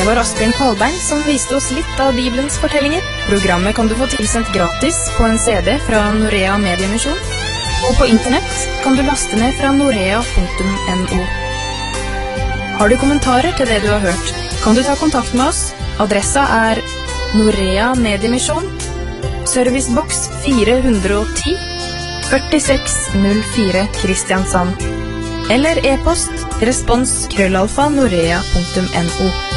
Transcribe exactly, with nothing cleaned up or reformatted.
Det var Asbjørn Kvalbein som viste oss litt av Bibelens fortellinger. Programmet kan du få tilsendt gratis på en C D fra Norea Mediemisjon, og på internett kan du laste ned fra norea punktum no. Har du kommentarer til det du har hørt, kan du ta kontakt med oss. Adressa er Norea Mediemisjon, serviceboks fire hundre og ti, førtiseks null fire Kristiansand, eller e-post respons krøllalfa norea punktum no.